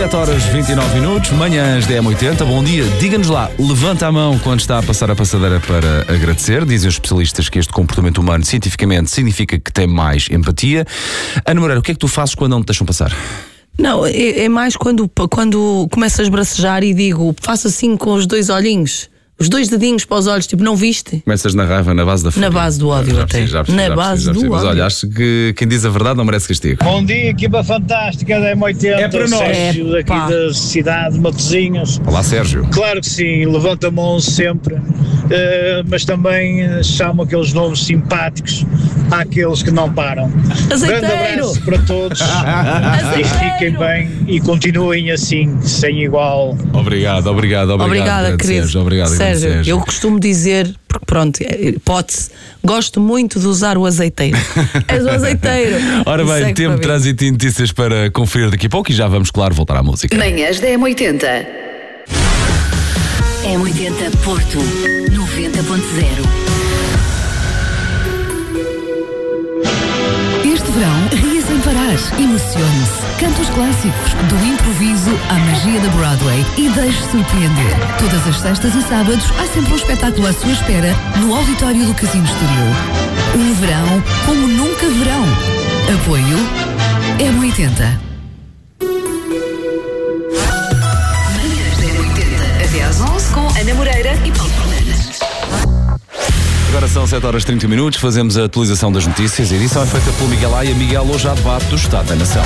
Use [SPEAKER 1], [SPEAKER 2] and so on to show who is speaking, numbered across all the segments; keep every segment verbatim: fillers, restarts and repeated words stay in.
[SPEAKER 1] sete horas e vinte e nove minutos, manhãs da M oitenta, bom dia. Diga-nos lá, levanta a mão quando está a passar a passadeira para agradecer. Dizem os especialistas que este comportamento humano cientificamente significa que tem mais empatia. Ana Moreira, o que é que tu fazes quando não te deixam passar?
[SPEAKER 2] Não, é, é mais quando, quando começo a esbracejar e digo, faço assim com os dois olhinhos. Os dois dedinhos para os olhos, tipo, não viste?
[SPEAKER 1] Começas na raiva, na base da fúria.
[SPEAKER 2] Na base do ódio,
[SPEAKER 1] já
[SPEAKER 2] até.
[SPEAKER 1] Percebi, já percebi,
[SPEAKER 2] na
[SPEAKER 1] já
[SPEAKER 2] base
[SPEAKER 1] percebi, já percebi.
[SPEAKER 2] do
[SPEAKER 1] Mas
[SPEAKER 2] ódio.
[SPEAKER 1] olha, acho que quem diz a verdade não merece castigo.
[SPEAKER 3] Bom dia, equipa fantástica da M oitenta.
[SPEAKER 1] É para nós.
[SPEAKER 3] Sérgio,
[SPEAKER 2] É,
[SPEAKER 3] daqui
[SPEAKER 2] pá.
[SPEAKER 3] da cidade de Matosinhos.
[SPEAKER 1] Olá, Sérgio.
[SPEAKER 3] Claro que sim, levanta a mão sempre, eh, mas também eh, chamo aqueles novos simpáticos àqueles que não param.
[SPEAKER 2] Azeiteiro.
[SPEAKER 3] Grande abraço para todos e fiquem bem e continuem assim, sem igual.
[SPEAKER 1] Obrigado, obrigado, obrigado.
[SPEAKER 2] Obrigada,
[SPEAKER 1] grande
[SPEAKER 2] querido.
[SPEAKER 1] Sérgio, obrigado, grande
[SPEAKER 2] Sérgio,
[SPEAKER 1] Sérgio.
[SPEAKER 2] eu costumo dizer, porque pronto, é hipótese, gosto muito de usar o azeiteiro. És o azeiteiro.
[SPEAKER 1] Ora bem,
[SPEAKER 2] Segue
[SPEAKER 1] tempo,
[SPEAKER 2] para mim.
[SPEAKER 1] trânsito e notícias para conferir daqui a pouco e já vamos, claro, voltar à música.
[SPEAKER 4] Manhãs da M oitenta. M oitenta Porto noventa ponto zero. Este verão, ria sem parar. Emocione-se. Cante os clássicos, do improviso à magia da Broadway e deixe-se surpreender. Todas as sextas e sábados há sempre um espetáculo à sua espera no auditório do Casino Estoril. Um verão como nunca verão. Apoio M oitenta. Manhãs da M oitenta. Até às onze com Ana Moreira e Paulo Fernandes.
[SPEAKER 1] Agora são sete horas e trinta minutos, fazemos a atualização das notícias. A edição é feita pelo Miguel Aia. Miguel, hoje há debate do Estado da Nação.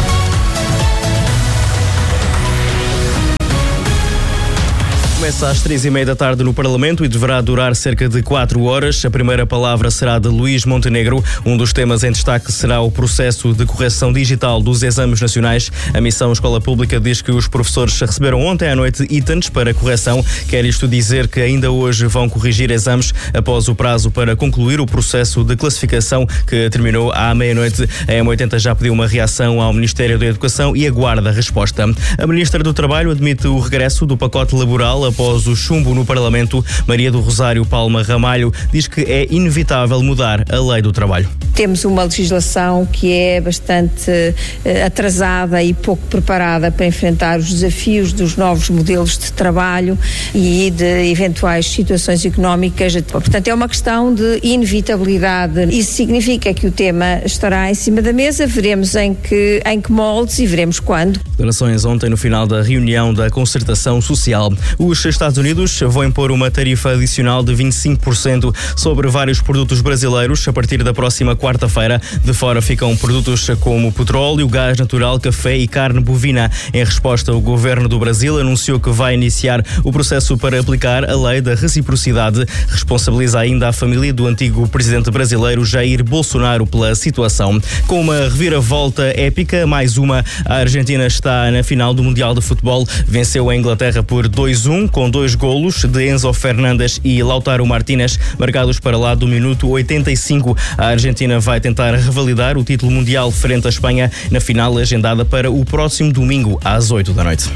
[SPEAKER 5] Começa às três e meia da tarde no Parlamento e deverá durar cerca de quatro horas. A primeira palavra será de Luís Montenegro. Um dos temas em destaque será o processo de correção digital dos exames nacionais. A missão Escola Pública diz que os professores receberam ontem à noite itens para correção. Quer isto dizer que ainda hoje vão corrigir exames após o prazo para concluir o processo de classificação que terminou à meia-noite. A M oitenta já pediu uma reação ao Ministério da Educação e aguarda a resposta. A Ministra do Trabalho admite o regresso do pacote laboral após o chumbo no Parlamento. Maria do Rosário Palma Ramalho diz que é inevitável mudar a lei do trabalho.
[SPEAKER 6] Temos uma legislação que é bastante eh, atrasada e pouco preparada para enfrentar os desafios dos novos modelos de trabalho e de eventuais situações económicas. Portanto, é uma questão de inevitabilidade. Isso significa que o tema estará em cima da mesa, veremos em que, em que moldes e veremos quando.
[SPEAKER 5] Declarações ontem no final da reunião da concertação social. Os Estados Unidos vão impor uma tarifa adicional de vinte e cinco por cento sobre vários produtos brasileiros a partir da próxima quarta-feira. De fora ficam produtos como petróleo, gás natural, café e carne bovina. Em resposta, o governo do Brasil anunciou que vai iniciar o processo para aplicar a lei da reciprocidade. Responsabiliza ainda a família do antigo presidente brasileiro Jair Bolsonaro pela situação. Com uma reviravolta épica, mais uma, a Argentina está na final do Mundial de Futebol. Venceu a Inglaterra por dois a um, com dois golos de Enzo Fernandes e Lautaro Martínez, marcados para lá do minuto oitenta e cinco. A Argentina vai tentar revalidar o título mundial frente à Espanha na final agendada para o próximo domingo às oito da noite.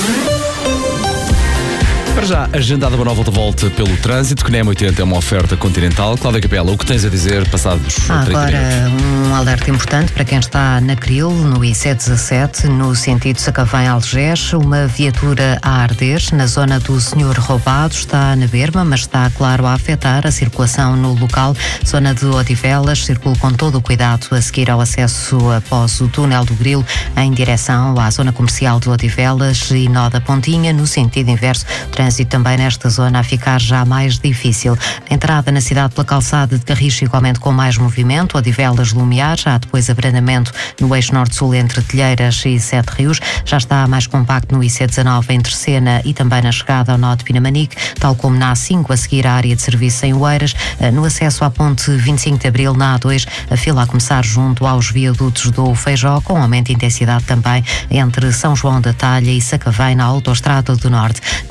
[SPEAKER 1] Para já, agendada uma nova volta pelo trânsito, que na M oitenta é uma oferta continental. Cláudia Capela, o que tens a dizer passados
[SPEAKER 7] Há
[SPEAKER 1] trinta
[SPEAKER 7] agora
[SPEAKER 1] minutos?
[SPEAKER 7] um alerta importante para quem está na Cril, no I C dezassete, no sentido Sacavém-Algés, uma viatura a arder na zona do Senhor Roubado, está na berma, mas está, claro, a afetar a circulação no local. Zona de Odivelas, circule com todo o cuidado a seguir ao acesso após o túnel do Grilo, em direção à zona comercial de Odivelas e Nó da Pontinha, no sentido inverso. Trânsito também nesta zona a ficar já mais difícil. A entrada na cidade pela calçada de Carris igualmente com mais movimento, Odivelas, Lumiar, já depois abrandamento no eixo norte-sul entre Telheiras e Sete Rios, já está mais compacto no I C dezanove entre Sena e também na chegada ao nó de Pinamanique, tal como na A cinco a seguir à área de serviço em Oeiras, no acesso à ponte vinte e cinco de Abril na A dois, a fila a começar junto aos viadutos do Feijó, com aumento de intensidade também entre São João da Talha e Sacavém na Autoestrada do Norte. Nas ligações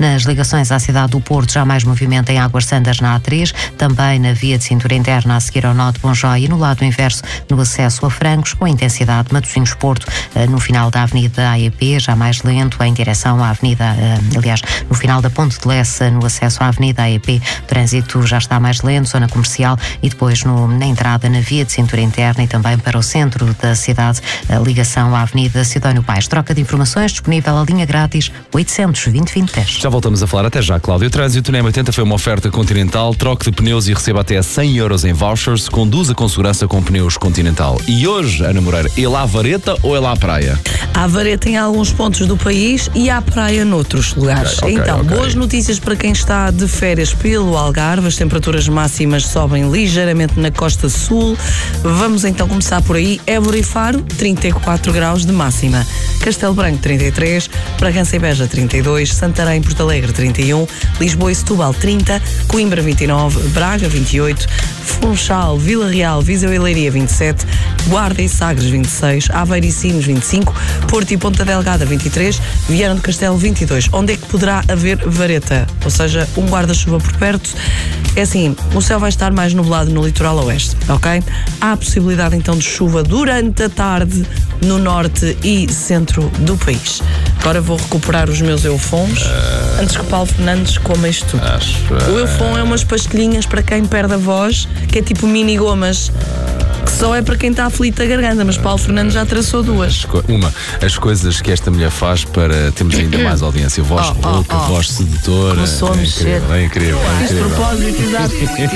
[SPEAKER 7] ligações à cidade do Porto, já mais movimento em Águas Santas na A três, também na via de cintura interna a seguir ao nó de Bonjói e no lado inverso no acesso a Francos, com intensidade Matosinhos-Porto, no final da Avenida A E P, já mais lento em direção à Avenida, aliás, no final da Ponte de Lessa, no acesso à Avenida A E P, o trânsito já está mais lento, zona comercial, e depois no, na entrada na via de cintura interna e também para o centro da cidade, a ligação à Avenida Sidónio Pais. Troca de informações disponível a linha grátis oitocentos e vinte, vinte e três.
[SPEAKER 1] Já voltamos a falar, até já, Cláudio. O trânsito na M oitenta foi uma oferta Continental, troque de pneus e receba até cem euros em vouchers, conduza com segurança com pneus Continental. E hoje, Ana Moreira, é lá à Vareta ou é lá à praia?
[SPEAKER 2] Há Vareta em alguns pontos do país e há praia noutros lugares.
[SPEAKER 1] Okay, okay,
[SPEAKER 2] então,
[SPEAKER 1] okay.
[SPEAKER 2] boas notícias para quem está de férias pelo Algarve. As temperaturas máximas sobem ligeiramente na costa sul. Vamos então começar por aí. Évora e Faro, trinta e quatro graus de máxima. Castelo Branco, trinta e três. Bragança e Beja, trinta e dois. Santarém e Porto Alegre, trinta e um. Lisboa e Setúbal, trinta. Coimbra, vinte e nove. Braga, vinte e oito. Funchal, Vila Real, Viseu e Leiria, vinte e sete. Guarda e Sagres, vinte e seis. Aveiro e Sines, vinte e cinco. Porto e Ponta Delgada, vinte e três. Viana do Castelo, vinte e dois. Onde é que poderá haver vareta? Ou seja, um guarda-chuva por perto. É assim, o céu vai estar mais nublado no litoral oeste, ok? Há a possibilidade então de chuva durante a tarde no norte e centro do país. Agora vou recuperar os meus eufons uh, antes que o Paulo Fernandes coma isto tudo.
[SPEAKER 1] Acho, uh,
[SPEAKER 2] o eufon é umas pastilhinhas para quem perde a voz, que é tipo mini gomas, que só é para quem está aflito a garganta, mas Paulo Fernandes já traçou duas.
[SPEAKER 1] Uma, as coisas que esta mulher faz para termos ainda mais audiência. Voz
[SPEAKER 2] oh,
[SPEAKER 1] rouca,
[SPEAKER 2] oh, oh.
[SPEAKER 1] voz sedutora.
[SPEAKER 2] Começou a mexer.
[SPEAKER 1] É incrível, é
[SPEAKER 2] Fiz
[SPEAKER 1] incrível.
[SPEAKER 2] propósito, exato.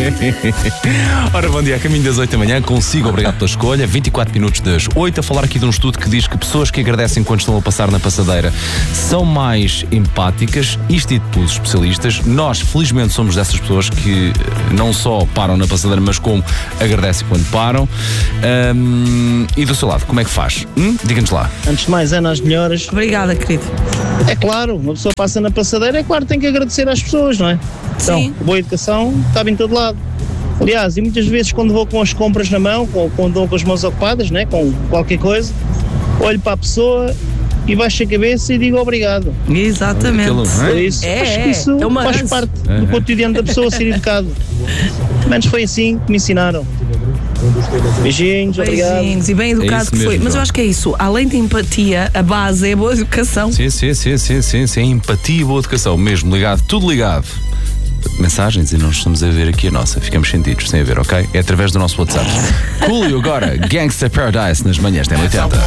[SPEAKER 1] Ora, bom dia, a caminho das oito da manhã, consigo, obrigado pela escolha. vinte e quatro minutos das oito, a falar aqui de um estudo que diz que pessoas que agradecem quando estão a passar na passadeira são mais empáticas, isto dito pelos especialistas. Nós, felizmente, somos dessas pessoas que não só param na passadeira, mas como agradecem quando param. Um, e do seu lado, como é que faz? Hum? Diga-nos lá.
[SPEAKER 3] Antes de mais, Ana, as melhoras.
[SPEAKER 2] Obrigada, querido.
[SPEAKER 3] É claro, uma pessoa passa na passadeira, é claro, tem que agradecer às pessoas, não é? Então,
[SPEAKER 2] Sim.
[SPEAKER 3] boa educação cabe em todo lado. Aliás, e muitas vezes quando vou com as compras na mão, com, quando vou com as mãos ocupadas, né, com qualquer coisa, olho para a pessoa e baixo a cabeça e digo obrigado.
[SPEAKER 2] Exatamente.
[SPEAKER 1] Aquilo, não é?
[SPEAKER 3] Por isso,
[SPEAKER 2] É,
[SPEAKER 3] acho que
[SPEAKER 2] é,
[SPEAKER 3] isso
[SPEAKER 2] é uma
[SPEAKER 3] faz
[SPEAKER 2] ânsia.
[SPEAKER 3] parte
[SPEAKER 1] É,
[SPEAKER 3] do
[SPEAKER 1] é.
[SPEAKER 3] cotidiano da pessoa ser educado. Pelo menos foi assim que me ensinaram. Beijinhos, obrigado.
[SPEAKER 2] Beijinhos e bem educado
[SPEAKER 1] É isso
[SPEAKER 2] que foi.
[SPEAKER 1] mesmo,
[SPEAKER 2] Mas eu
[SPEAKER 1] João.
[SPEAKER 2] acho que é isso. Além de empatia, a base é a boa educação.
[SPEAKER 1] Sim, sim, sim, sim, sim, sim. Empatia e boa educação, mesmo ligado, tudo ligado. Mensagens e nós estamos a ver aqui a nossa, ficamos sentidos sem a ver, ok? É através do nosso WhatsApp. Coolio agora, Gangsta Paradise nas manhãs da M oitenta.